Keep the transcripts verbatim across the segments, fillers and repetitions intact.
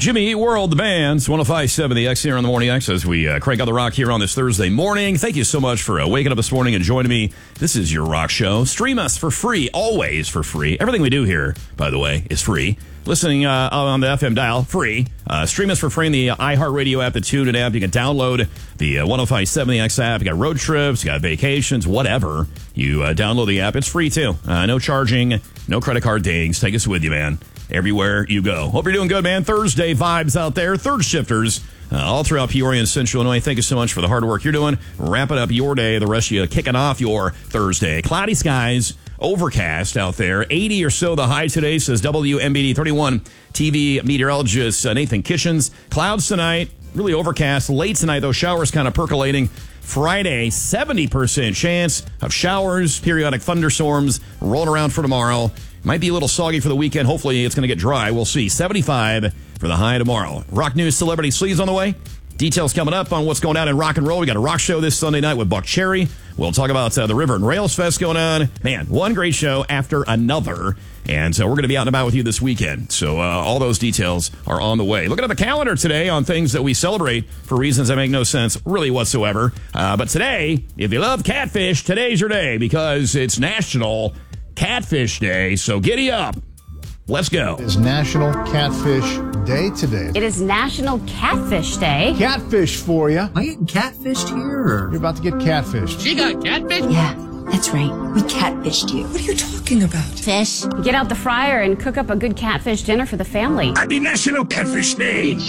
Jimmy Eat World, the band's one oh five point seven, the X here on the Morning X as we uh, crank out the rock here on this Thursday morning. Thank you so much for uh, waking up this morning and joining me. This is your rock show. Stream us for free, always for free. Everything we do here, by the way, is free. Listening uh, on the F M dial, free. Uh, stream us for free in the iHeartRadio app, the TuneIn app. You can download the uh, one oh five point seven, the X app. You got road trips, you got vacations, whatever. You uh, download the app. It's free, too. Uh, no charging, no credit card dings. Take us with you, man, everywhere you go. Hope you're doing good, man. Thursday vibes out there. Third shifters uh, all throughout Peoria and Central Illinois. Thank you so much for the hard work you're doing. Wrapping up your day. The rest of you kicking off your Thursday. Cloudy skies. Overcast out there. eighty or so the high today, says W M B D thirty-one T V meteorologist uh, Nathan Kitchens. Clouds tonight, really overcast. Late tonight, those showers kind of percolating. Friday, seventy percent chance of showers, periodic thunderstorms rolling around for tomorrow. Might be a little soggy for the weekend. Hopefully, it's going to get dry. We'll see. seventy-five for the high tomorrow. Rock News Celebrity Sleeves on the way. Details coming up on what's going on in rock and roll. We got a rock show this Sunday night with Buck Cherry. We'll talk about uh, the River and Rails Fest going on. Man, one great show after another. And so we're going to be out and about with you this weekend. So uh, all those details are on the way. Looking at the calendar today on things that we celebrate for reasons that make no sense really whatsoever. Uh, but today, if you love catfish, today's your day because it's National Catfish Day. So giddy up. Let's go. It's National Catfish Day today. It is National Catfish Day. Catfish for you. Am I getting catfished here? Or? You're about to get catfished. She got catfish? Yeah, that's right. We catfished you. What are you talking about? Fish. Get out the fryer and cook up a good catfish dinner for the family. Happy National Catfish Day. It's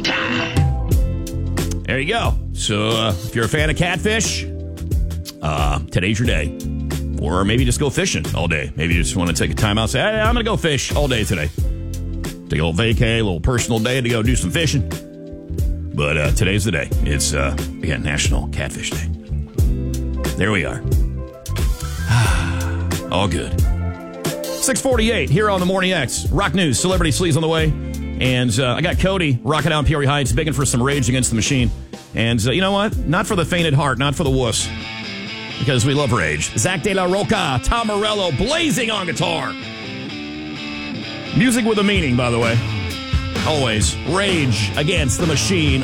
showtime. There you go. So uh, if you're a fan of catfish, uh, today's your day. Or maybe just go fishing all day. Maybe you just want to take a time out and say, hey, I'm going to go fish all day today. Take a little vacay, a little personal day to go do some fishing. But uh, today's the day. It's, uh, again, National Catfish Day. There we are. All good. six forty-eight here on the Morning X. Rock News, Celebrity Sleeves on the way. And uh, I got Cody rocking out in Peoria Heights, begging for some Rage Against the Machine. And uh, you know what? Not for the fainted heart, not for the wuss. Because we love Rage. Zach De La Roca, Tom Morello, blazing on guitar. Music with a meaning, by the way. Always. Rage Against the Machine